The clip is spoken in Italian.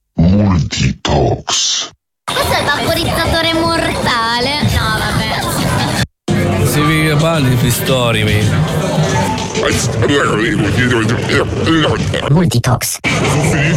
Multitox. Questo è il vaporizzatore mortale. No, vabbè. Si vive balli Multitox.